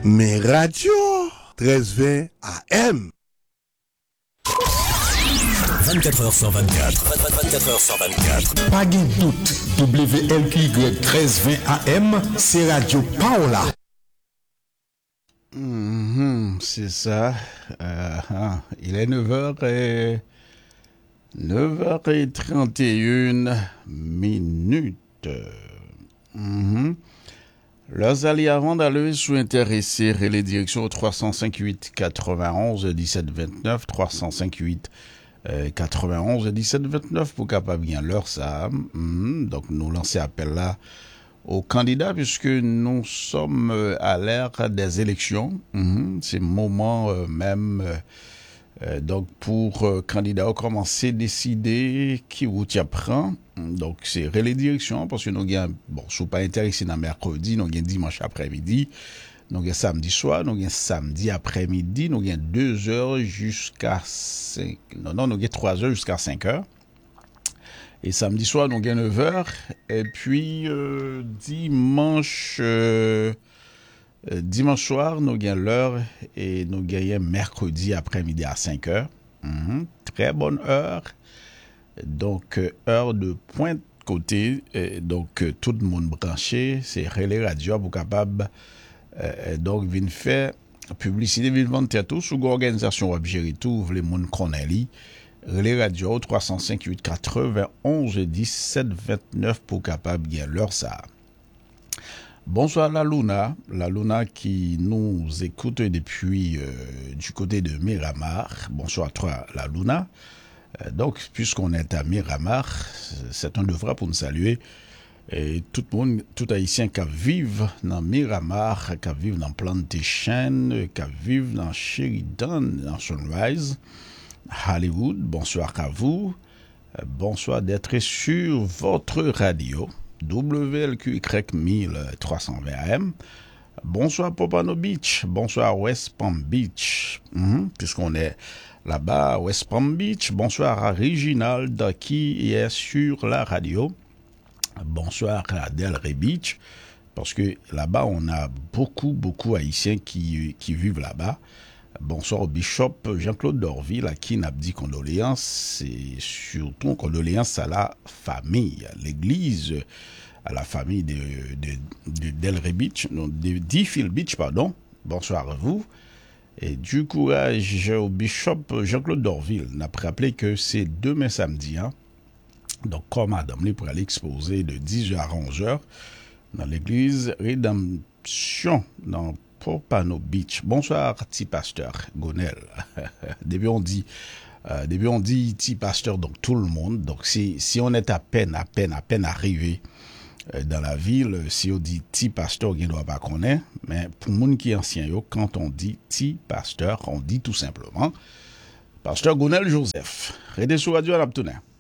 Mais radio 1320 AM. 24h sur 24. 24h sur 24. Pas de doute. WLQY 1320 AM, c'est Radio Paola. C'est ça. Il est 9h31 minutes. Leurs alliés avant d'aller sous intéressés et les directions au 358 91 17 29 358 91 17 29 pour capable bien leur ça. Donc nous lancer appel là aux candidats puisque nous sommes à l'ère des élections. C'est le moment même donc pour candidats commencer à décider qui route y prend. Donc c'est relais direction parce que nous gagne bon, je suis pas intéressé dans mercredi, nous gagne dimanche après-midi, nous gagne samedi soir, nous gagne samedi après-midi, nous gagne 2 heures jusqu'à 5. Non, nous gagne 3 heures jusqu'à 5 heures. Et samedi soir, nous gagne 9 heures et puis dimanche soir, nous gagne l'heure et nous gagne mercredi après-midi à 5 heures. Très bonne heure. Donc, heure de pointe côté. Donc, tout le monde branché. C'est Relais Radio pour capable. Donc, vient faire publicité, vient vendre tout. Sous l'organisation web gérer tout. Les monde connaît li. Relais Radio 358 91 17 29 pour capable bien l'heure ça. Bonsoir la Luna qui nous écoute depuis du côté de Miramar. Bonsoir à toi la Luna. Donc puisqu'on est à Miramar, c'est un devoir pour nous saluer et tout le monde, tout haïtien qui vivent dans Miramar, qui vivent dans Plantation, qui vivent dans Sheridan, dans Sunrise, Hollywood. Bonsoir à vous. Bonsoir d'être sur votre radio. WLQY 1320 AM. Bonsoir Pompano Beach. Bonsoir West Palm Beach. Puisqu'on est là-bas, West Palm Beach. Bonsoir à Reginald qui est sur la radio. Bonsoir à Delray Beach. Parce que là-bas, on a beaucoup haïtiens qui vivent là-bas. Bonsoir au Bishop Jean-Claude Dorville à qui n'a dit condoléances et surtout condoléances à la famille, à l'église, à la famille de Delray Beach, non, de Deerfield Beach, pardon. Bonsoir à vous. Et du courage au Bishop Jean-Claude Dorville. N'a rappelé que c'est demain samedi. Donc, comme madame, pour aller exposer de 10h à 11h dans l'église Rédemption, dans Pompano Beach. Bonsoir, petit pasteur Gonel. Début on dit petit pasteur, donc tout le monde. Donc si on est à peine arrivé dans la ville, si on dit petit pasteur, on ne doit pas connaître. Mais pour les gens qui sont anciens, quand on dit petit pasteur, on dit tout simplement pasteur Gonel Joseph. Restez sur Radio à la